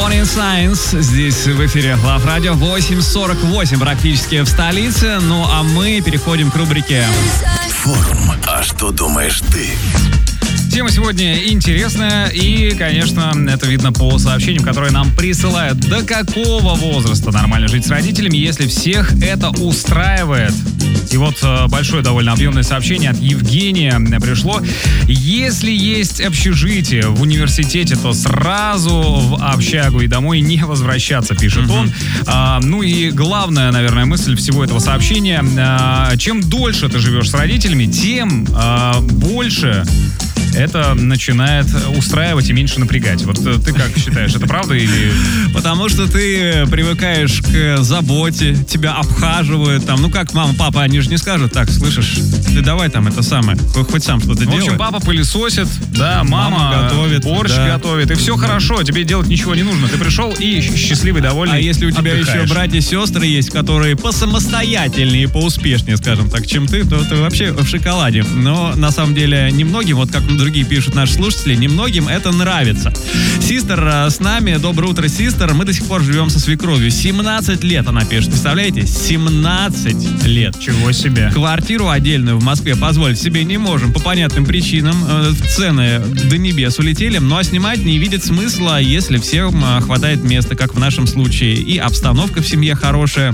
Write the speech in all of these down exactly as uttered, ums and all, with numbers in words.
Morning Science. Здесь в эфире Love Radio восемь сорок восемь практически в столице. Ну а мы переходим к рубрике Форум. А что думаешь ты? Тема сегодня интересная и, конечно, это видно по сообщениям, которые нам присылают. До какого возраста нормально жить с родителями, если всех это устраивает? И вот большое довольно объемное сообщение от Евгения пришло. Если есть общежитие в университете, то сразу в общагу и домой не возвращаться, пишет mm-hmm. он. А, ну и главная, наверное, мысль всего этого сообщения. А, чем дольше ты живешь с родителями, тем а, больше это начинает устраивать и меньше напрягать. Вот ты как считаешь, это правда или... Потому что ты привыкаешь к заботе, тебя обхаживают, там, ну как мама, папа, они же не скажут, так, слышишь, ты давай там это самое, хоть сам что-то делай. В общем, папа пылесосит, да, мама, мама готовит, борщ да. готовит, и все хорошо, тебе делать ничего не нужно. Ты пришел и счастливый, довольный. А если у тебя отдыхаешь. еще братья и сестры есть, которые посамостоятельнее и поуспешнее, скажем так, чем ты, то ты вообще в шоколаде. Но на самом деле немногим, вот как другие пишут наши слушатели, немногим это нравится. Систер с нами. Доброе утро, Систер. Мы до сих пор живем со свекровью. семнадцать лет она пишет. Представляете? семнадцать лет. Чего себе. Квартиру отдельную в Москве позволить себе не можем по понятным причинам. Цены до небес улетели. Ну а снимать не видит смысла, если всем хватает места, как в нашем случае. И обстановка в семье хорошая,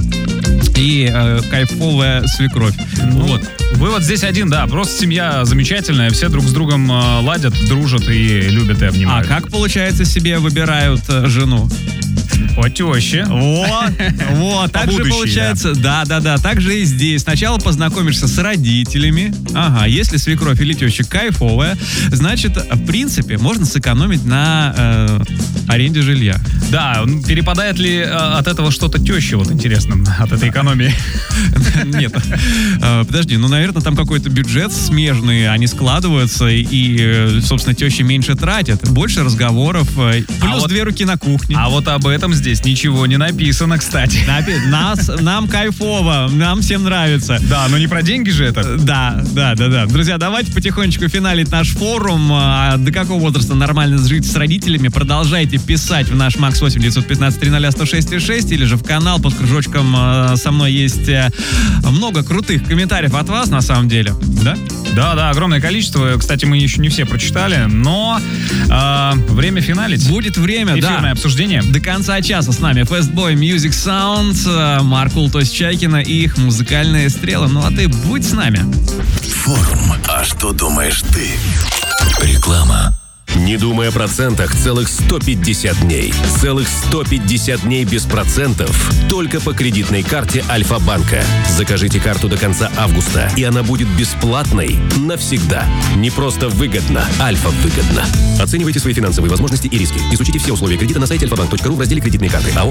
и э, кайфовая свекровь. Ну, вот. Вывод здесь один, да. Просто семья замечательная. Все друг с другом э, ладят, дружат и любят и обнимают. А как, получается, себе выбирают э, жену? По теще. Вот, вот. Так же получается, да, да, да. Так же и здесь. Сначала познакомишься с родителями. Ага, если свекровь или теща кайфовая, значит, в принципе, можно сэкономить на э, аренде жилья. Да, перепадает ли э, от этого что-то теще, вот интересно, от этой экономии? Нет. Подожди, ну, наверное, там какой-то бюджет смежный, они складываются, и, собственно, теща меньше тратит. Больше разговоров, плюс две руки на кухне. А вот об этом здесь ничего не написано, кстати. Нас, нам кайфово, нам всем нравится. Да, но не про деньги же это. Да, да, да, да. Друзья, давайте потихонечку финалить наш форум. До какого возраста нормально жить с родителями? Продолжайте писать в наш Макс восемь девятьсот пятнадцать три ноль сто шесть шесть или же в канал под кружочком со мной есть много крутых комментариев от вас, на самом деле. Да? Да, да, огромное количество. Кстати, мы еще не все прочитали, но э, время финалить. Будет время, да. Эфирное обсуждение. До конца часа с нами Fastboy Music Sound, Маркул Тосчайкина и их музыкальные стрелы. Ну а ты будь с нами. Форум. А что думаешь ты? Реклама. Не думай о процентах целых сто пятьдесят дней. Целых сто пятьдесят дней без процентов только по кредитной карте Альфа-банка. Закажите карту до конца августа, и она будет бесплатной навсегда. Не просто выгодно, Альфа выгодно. Оценивайте свои финансовые возможности и риски. Изучите все условия кредита на сайте альфа банк точка ру в разделе «Кредитные карты». АО